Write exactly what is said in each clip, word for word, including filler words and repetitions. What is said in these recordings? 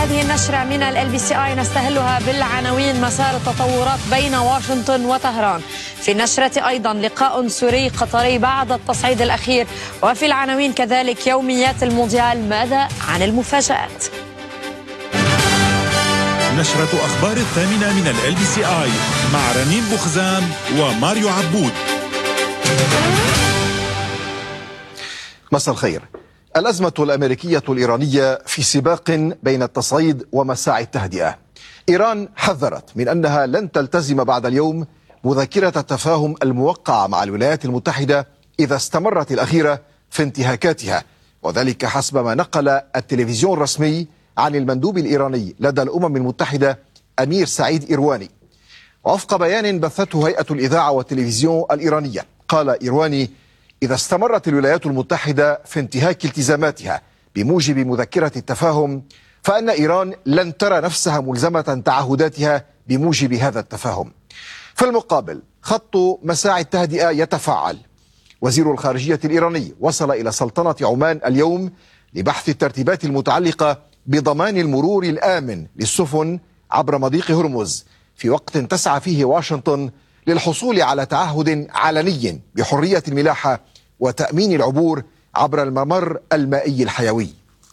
هذه النشرة من ال بي سي آي نستهلها بالعناوين: مسار التطورات بين واشنطن وطهران. في النشرة أيضا لقاء سوري قطري بعد التصعيد الأخير. وفي العناوين كذلك يوميات المونديال، ماذا عن المفاجآت؟ نشرة أخبار الثامنة من ال بي سي آي مع رنين بوخزان وماريو عبود. مساء الخير. الأزمة الأمريكية الإيرانية في سباق بين التصعيد ومساعي التهدئة. إيران حذرت من أنها لن تلتزم بعد اليوم مذكرة التفاهم الموقعة مع الولايات المتحدة إذا استمرت الأخيرة في انتهاكاتها، وذلك حسب ما نقل التلفزيون الرسمي عن المندوب الإيراني لدى الأمم المتحدة أمير سعيد إيرواني. وفق بيان بثته هيئة الإذاعة والتلفزيون الإيرانية، قال إيرواني: إذا استمرت الولايات المتحدة في انتهاك التزاماتها بموجب مذكرة التفاهم، فإن إيران لن ترى نفسها ملزمة تعهداتها بموجب هذا التفاهم. في المقابل، خط مساعي التهدئة يتفاعل. وزير الخارجية الإيراني وصل إلى سلطنة عمان اليوم لبحث الترتيبات المتعلقة بضمان المرور الآمن للسفن عبر مضيق هرمز، في وقت تسعى فيه واشنطن للحصول على تعهد علني بحرية الملاحة وتأمين العبور عبر الممر المائي الحيوي.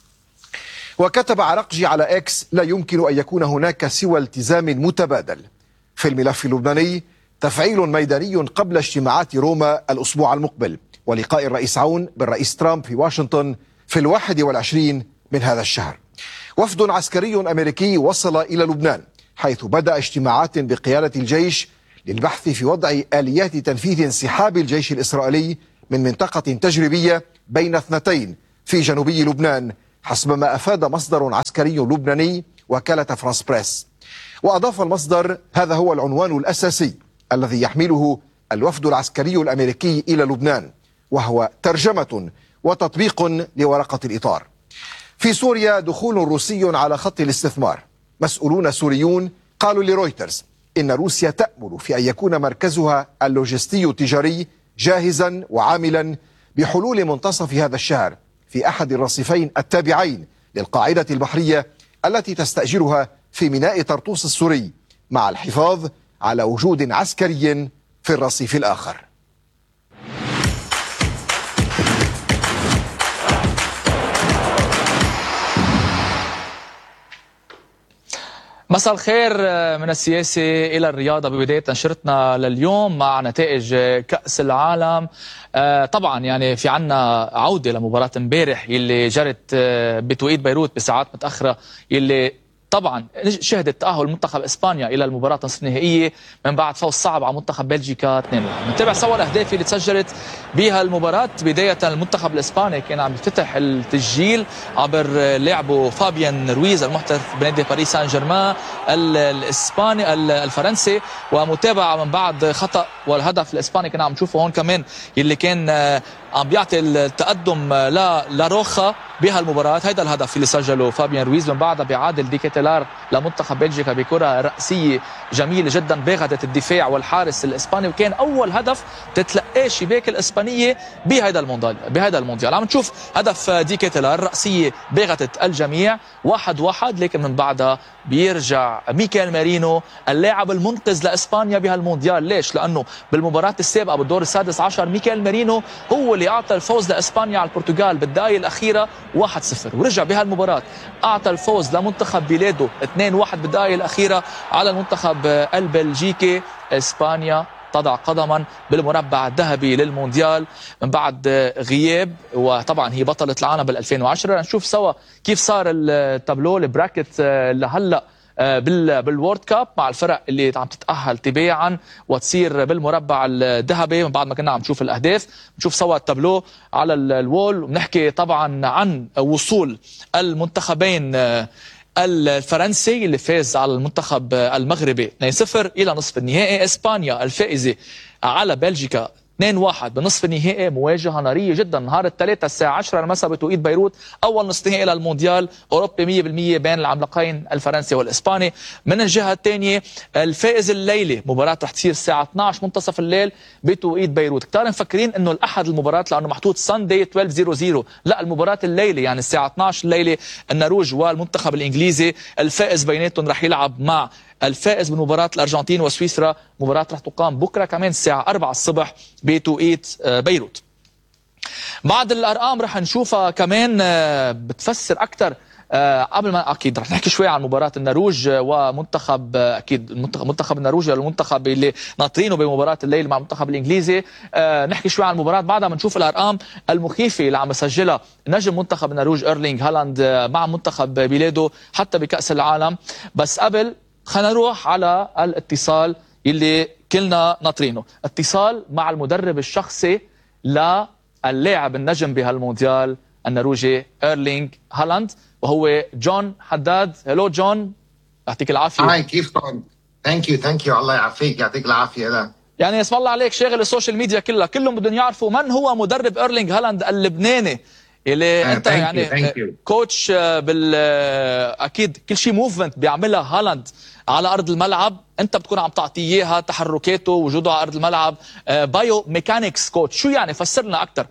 وكتب عرقجي على إكس: لا يمكن أن يكون هناك سوى التزام متبادل. في الملف اللبناني، تفعيل ميداني قبل اجتماعات روما الأسبوع المقبل، ولقاء الرئيس عون بالرئيس ترامب في واشنطن في الواحد والعشرين من هذا الشهر. وفد عسكري أمريكي وصل إلى لبنان، حيث بدأ اجتماعات بقيادة الجيش للبحث في وضع آليات تنفيذ انسحاب الجيش الإسرائيلي من منطقة تجريبية بين اثنتين في جنوبي لبنان، حسب ما أفاد مصدر عسكري لبناني وكالة فرانس بريس. وأضاف المصدر: هذا هو العنوان الأساسي الذي يحمله الوفد العسكري الأمريكي إلى لبنان، وهو ترجمة وتطبيق لورقة الإطار. في سوريا، دخول روسي على خط الاستثمار. مسؤولون سوريون قالوا لرويترز إن روسيا تأمل في أن يكون مركزها اللوجستي التجاري جاهزا وعاملا بحلول منتصف هذا الشهر في أحد الرصيفين التابعين للقاعدة البحرية التي تستأجرها في ميناء طرطوس السوري، مع الحفاظ على وجود عسكري في الرصيف الآخر. مساء الخير. من السياسة إلى الرياضة ببداية نشرتنا لليوم مع نتائج كأس العالم. طبعا يعني في عنا عودة لمباراة امبارح يلي جرت بتوقيت بيروت بساعات متأخرة، يلي طبعا شهدت تأهل منتخب اسبانيا الى المباراة النصف النهائية من بعد فوز صعب على منتخب بلجيكا اثنين واحد. نتابع سوا الاهداف اللي تسجلت بها المباراة. بداية المنتخب الاسباني كان عم يفتتح التسجيل عبر لاعبه فابيان رويز المحترف بنادي باريس سان جيرمان الاسباني الفرنسي، ومتابعة من بعد خطأ، والهدف الاسباني كنا عم نشوفه هون كمان اللي كان عم بيعطي التقدم لاروخا بهالمباراة. هيدا الهدف اللي سجله فابيان رويز، من بعدها بيعادل ديكيتيلار لمنتخب بلجيكا بكرة رأسية جميلة جدا باغتت الدفاع والحارس الاسباني، وكان اول هدف تتلقاه شباك الاسبانية بهيدا المونديال بهيدا المونديال. عم نشوف هدف ديكيتيلار رأسية باغتت الجميع واحد واحد، لكن من بعدها بيرجع ميكيل مارينو اللاعب المنقذ لاسبانيا بهالمونديال. ليش؟ لانه بالمباراة السابقة بالدور السادس عشر ميكيل مارينو هو اللي اعطى الفوز لاسبانيا على البرتغال بالدقائق الاخيرة واحد صفر، ورجع بهالمباراة اعطى الفوز لمنتخب بلاده اثنين واحد بالدقائق الاخيرة على المنتخب البلجيكي. اسبانيا تضع قدما بالمربع الذهبي للمونديال من بعد غياب، وطبعا هي بطلة العالم بال ألفين وعشرة. نشوف سوا كيف صار التابلو البراكت لهلا بالورد كاب مع الفرق اللي عم تتأهل تباعا وتصير بالمربع الذهبي. من بعد ما كنا عم نشوف الأهداف نشوف سوا التابلو على الوول، ونحكي طبعا عن وصول المنتخبين الفرنسي اللي فاز على المنتخب المغربي اثنين صفر الى نصف النهائي، اسبانيا الفائزة على بلجيكا اثنين واحد بنصف النهائي، مواجهة نارية جدا نهار الثلاثاء الساعة عشرة المساء بتوقيت بيروت، أول نصف نهائي للمونديال أوروبي مية بالمية بين العملاقين الفرنسي والإسباني. من الجهة الثانية الفائز الليلي مباراة رح تصير الساعة اثني عشر منتصف الليل بتوقيت بيروت. كتار مفكرين إنه الأحد المباراة لأنه محطوط ساندي اثناشر صفر صفر، لا المباراة الليلة يعني الساعة اثني عشر الليلة النرويج والمنتخب الإنجليزي، الفائز بيناتهم رح يلعب مع الفائز من مباراة الأرجنتين وسويسرا، مباراة رح تقام بكرة كمان الساعة أربعة الصبح بتوقيت بيروت. بعض الأرقام رح نشوفها كمان بتفسر أكثر. قبل ما اكيد رح نحكي شوي عن مباراه النرويج ومنتخب، اكيد المنتخب منتخب النرويج المنتخب اللي ناطرينه بمباراه الليل مع المنتخب الانجليزي. نحكي شوي عن المباراه بعدها بنشوف الارقام المخيفه اللي عم يسجلها نجم منتخب النرويج ايرلينغ هالاند مع منتخب بلاده حتى بكاس العالم. بس قبل خلينا نروح على الاتصال اللي كلنا ناطرينه، اتصال مع المدرب الشخصي للاعب النجم بهالمونديال النرويجي ايرلينغ هالاند، وهو جون حداد. هلو جون، يعطيك العافيه. هاي كيفكم؟ ثانك يو ثانك يو الله يعافيك، يعطيك العافيه. لا يعني اسم الله عليك شاغل السوشيال ميديا كلها، كلهم بدهم يعرفوا من هو مدرب ايرلينغ هالاند اللبناني اللي uh, انت يعني you, كوتش بال اكيد كل شيء موفمنت بيعملها هالاند على ارض الملعب انت بتكون عم تعطيه اياها، تحركاته وجوده على ارض الملعب، بايو ميكانكس كوتش، شو يعني فسرنا اكثر.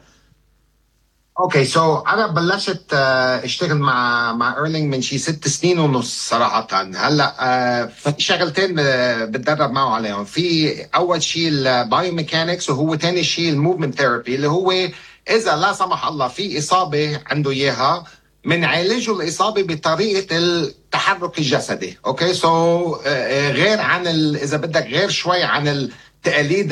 اوكي سو so, انا بلشت اشتغل مع مع ايرلينغ من شي ست سنين ونص صراحه. هلا في شغلتين بتدرب معه عليهم، في اول شيء البايو ميكانكس وهو ثاني شيء الموفمنت ثيرابي، اللي هو اذا لا سمح الله في اصابه عنده اياها بنعالجه الاصابه بطريقه التحرك الجسدي. اوكي سو so, غير عن اذا بدك غير شوي عن ال التقاليد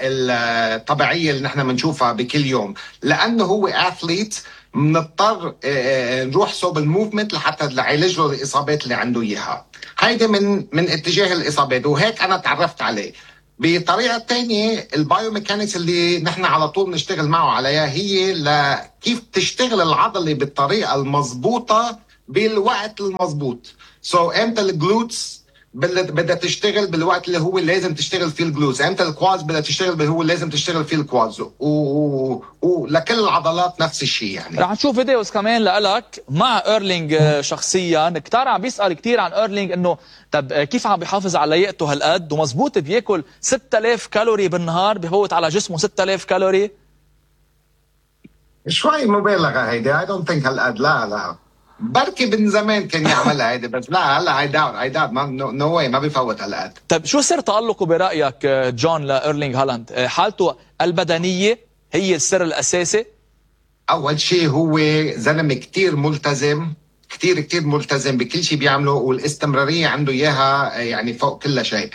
الطبيعيه اللي نحن بنشوفها بكل يوم، لانه هو اثليت بنضطر نروح صوب الموفمنت لحتى نعالج له الاصابات اللي عنده اياها. هيدي من من اتجاه الاصابات، وهيك انا تعرفت عليه. بطريقه ثانيه البايوميكانكس اللي نحن على طول نشتغل معه عليها هي لكيف تشتغل العضله بالطريقه المضبوطه بالوقت المضبوط. سو so, امتى الجلوتس بدها تشتغل بالوقت اللي هو لازم تشتغل فيه الجلوز، امتى الكوادز بدها تشتغل اللي هو لازم تشتغل فيه الكوادز، ولكل العضلات نفس الشيء. يعني رح نشوف فيديوز كمان لك مع ايرلينغ شخصيا. كتار عم بيسأل كتير عن ايرلينغ انه طب كيف عم بيحافظ على لياقته هالقد، ومزبوط بياكل ستة آلاف كالوري بالنهار، بفوت على جسمه ستة آلاف كالوري. شوي مبالغه هيدي، اي دونت ثينك هالقد، لا لا بركي من زمان كان يعملها هيدي، بس لا هلا اي داوت اي داوت نو واي ما بيفوت هالقد. طيب شو سر تألقه برايك جون لايرلينغ هالاند؟ حالته البدنيه هي السر الاساسي؟ اول شيء هو زلمه كثير ملتزم، كثير كثير ملتزم بكل شيء بيعمله، والاستمراريه عنده اياها يعني فوق كل شيء.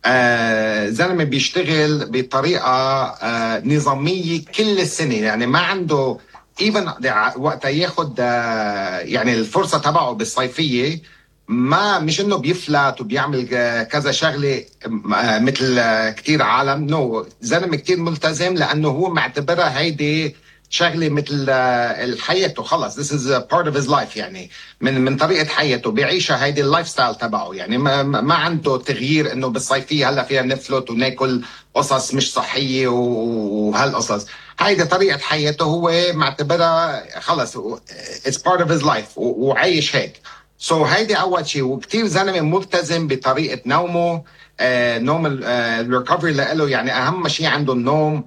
آه زلمه بيشتغل بطريقه آه نظاميه كل السنه، يعني ما عنده ايفن وقت ياخد يعني الفرصه تبعه بالصيفيه ما مش انه بيفلت وبيعمل كذا شغله مثل كثير عالم. نو no. زلمه كثير ملتزم لانه هو معتبرها هيدي شغله مثل حياته، خلص this is a part of his life، يعني من من طريقه حياته بيعيشها، هيدي اللايف ستايل تبعه. يعني ما, ما عنده تغيير انه بالصيفيه هلا فيها نفلت وناكل قصص مش صحيه وهالقصص. هيدي طريقه حياته، هو معتبرها خلص it's part of his life وعايش هيك. سو so هيدي اول شيء. وكثير زلمه ملتزم بطريقه نومه، آه نوم الريكفري له، يعني اهم شيء عنده النوم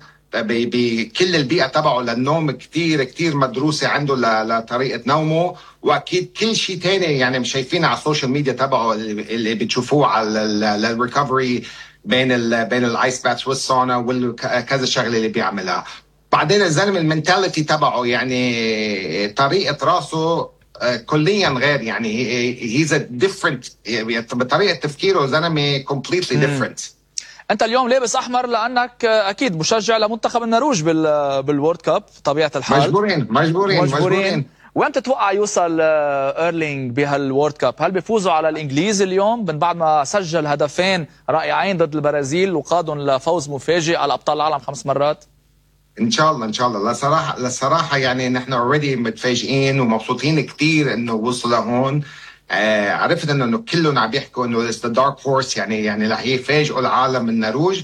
بكل البيئه تبعه للنوم، كثير كثير مدروسه عنده لطريقه نومه. واكيد كل شيء ثاني يعني مش شايفينه على السوشيال ميديا تبعه اللي بتشوفوه على الريكفري بين ال بين الايس باتش والسونا وكذا شغله اللي بيعملها. بعدين الزلمه المنتاليتي تبعه يعني طريقه راسه كليا غير، يعني هيز ا ديفرنت بطريقه تفكيره، زلمه كومبليتلي ديفرنت. انت اليوم لابس احمر لانك اكيد مشجع لمنتخب النرويج بال بالورد كاب طبيعه الحال. مجبورين مجبورين مجبورين, مجبورين. وين تتوقع يوصل ايرلينغ بهالورد كاب؟ هل بيفوزوا على الانجليز اليوم من بعد ما سجل هدفين رائعين ضد البرازيل وقادهم لفوز مفاجئ على ابطال العالم خمس مرات؟ ان شاء الله ان شاء الله. لصراحه للصراحه يعني نحن اوريدي متفاجئين ومبسوطين كثير انه وصلوا لهون. آه عرفت انه كلهم عم يحكوا انه ذا دارك هورس، يعني يعني رح يفاجئوا العالم النرويج.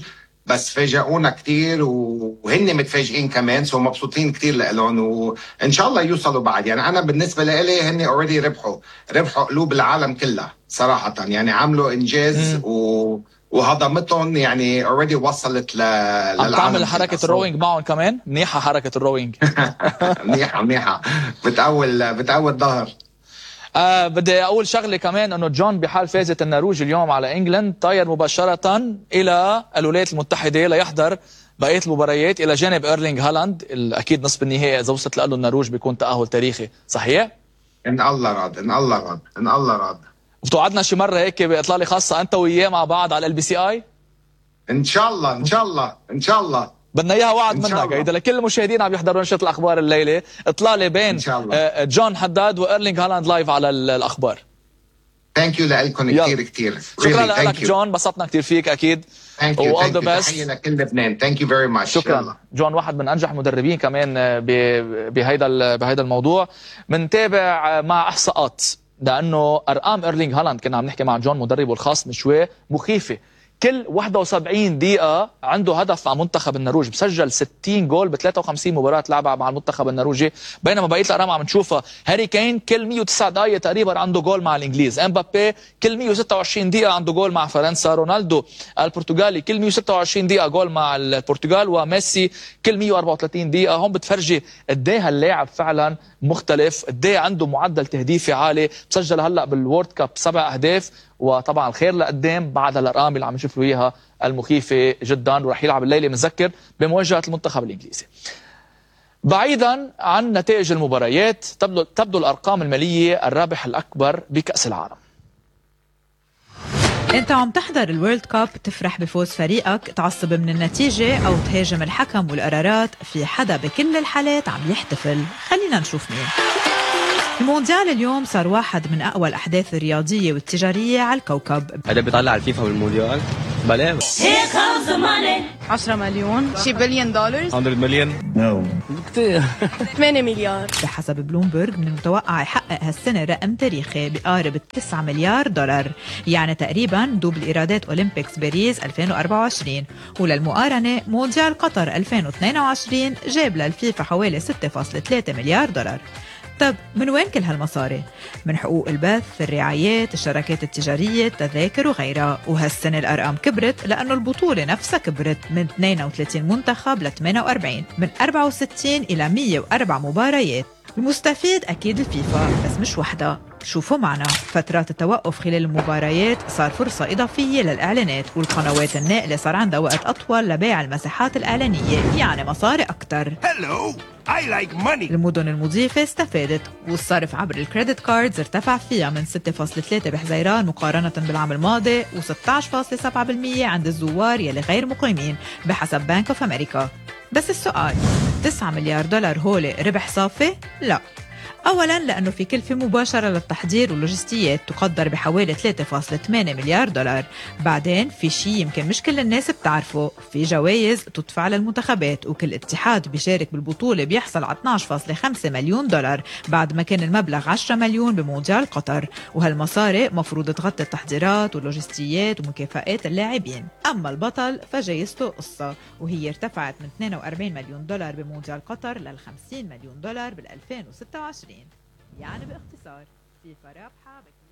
بس فاجئونا كتير وهن متفاجئين كمان، سو مبسوطين كتير لهم، وان شاء الله يوصلوا بعد. يعني انا بالنسبه لي هن اوريدي ربحوا ربحوا قلوب العالم كلها صراحه، يعني عملوا انجاز و وهضمتهم يعني اوريدي وصلت ل عم تعمل حركه الروينج معهم كمان؟ منيحه حركه الروينج. منيحه منيحه بتقول بتقول ظهر. آه بدي اقول شغله كمان، انه جون بحال فازت النرويج اليوم على انجلند طاير مباشره الى الولايات المتحده ليحضر بقيه المباريات الى جانب ايرلينغ هالاند. اكيد نصف النهائي اذا وصلت له النرويج بيكون تاهل تاريخي، صحيح؟ ان الله راد ان الله راد ان الله راد. بتوعدنا شي مره هيك باطلاله خاصه انت وياه مع بعض على ال بي سي اي؟ ان شاء الله ان شاء الله ان شاء الله بدنا اياها وعد منك هيدا لكل المشاهدين عم يحضروا نشرة الاخبار الليله، اطلاله بين جون حداد وايرلينغ هالاند لايف على الاخبار. ثانك يو لكم كثير كثير. شكرا لك جون، انبسطنا كثير فيك اكيد. ثانك يو ثانك يو تحيه لكل لبنان. ثانك يو فيري ماتش. شكرا يلا. جون واحد من انجح المدربين كمان بهيدا بهيدا الموضوع. بنتابع مع احصاءات، لانه ارقام ايرلينغ هالاند كنا عم نحكي مع جون مدربه الخاص من شوي مخيفه. كل واحد وسبعين دقيقة عنده هدف مع منتخب النرويج، بسجل ستين جول ب ثلاثة وخمسين مباراة لعبها مع المنتخب النرويجي، بينما بقية الأرقام عم نشوفها. هاري كين كل مية وتسعة دقائق تقريبا عنده جول مع الإنجليز، امبابي كل مية وستة وعشرين دقيقة عنده جول مع فرنسا، رونالدو البرتغالي كل مية وستة وعشرين دقيقة جول مع البرتغال، وميسي كل مية وأربعة وثلاثين دقيقة. هون بتفرجي قد ايه هاللاعب فعلا مختلف، قد ايه عنده معدل تهديفي عالي، بسجل هلا بالوورد كاب سبع أهداف، وطبعا الخير لقدام بعد الارقام اللي عم نشوف له اياها المخيفه جدا، وراح يلعب الليله بنذكر بمواجهه المنتخب الانجليزي. بعيدا عن نتائج المباريات، تبدو تبدو الارقام الماليه الرابح الاكبر بكاس العالم. انت عم تحضر الورلد كاب، تفرح بفوز فريقك، تعصب من النتيجه او تهاجم الحكم والقرارات، في حدا بكل الحالات عم يحتفل. خلينا نشوف مين. المونديال اليوم صار واحد من أقوى الأحداث الرياضية والتجارية على الكوكب. هذا بيطلع على الفيفا بالمونديال بلا عشرة مليون، شي بليون دولار، مية مليون نو كثير ثمانية مليار. بحسب بلومبرج من المتوقع يحقق هالسنة رقم تاريخي بقارب تسعة مليار دولار، يعني تقريبا دوب الإيرادات أولمبيكس باريس ألفين وأربعة وعشرين. وللمقارنة مونديال قطر ألفين واثنين وعشرين جاب للفيفا حوالي ستة فاصلة ثلاثة مليار دولار. طب من وين كل هالمصاري؟ من حقوق البث، الرعايات، الشراكات التجارية، التذاكر وغيرها. وهالسنة الأرقام كبرت لأنه البطولة نفسها كبرت من اثنين وثلاثين منتخب ل ثمانية وأربعين، من أربعة وستين إلى مية وأربعة مباريات. المستفيد أكيد الفيفا، بس مش وحدها. شوفوا معنا فترات التوقف خلال المباريات صار فرصة إضافية للإعلانات، والقنوات الناقلة صار عندها وقت أطول لبيع المساحات الإعلانية، يعني مصاري أكتر. Hello, I like money. المدن المضيفة استفادت، والصرف عبر الكريدت كاردز ارتفع فيها من ستة فاصلة ثلاثة بحزيران مقارنة بالعام الماضي، و16 فاصلة سبعة بالمية عند الزوار يلي غير مقيمين بحسب بنك اوف امريكا. بس السؤال، تسعة مليار دولار هولي ربح صافي؟ لا. أولاً لأنه في كلفة مباشرة للتحضير واللوجستيات تقدر بحوالي ثلاثة فاصلة ثمانية مليار دولار. بعدين في شيء يمكن مش كل الناس بتعرفه، في جوائز تدفع للمنتخبات، وكل اتحاد بيشارك بالبطولة بيحصل على اثناشر فاصلة خمسة مليون دولار بعد ما كان المبلغ عشرة مليون بمونديال قطر. وهالمصاري مفروض تغطي التحضيرات واللوجستيات ومكافآت اللاعبين. أما البطل فجايزته قصة، وهي ارتفعت من اثنين وأربعين مليون دولار بمونديال قطر لل خمسين مليون دولار بال ألفين وستة وعشرين. يعني باختصار فيفا رابحة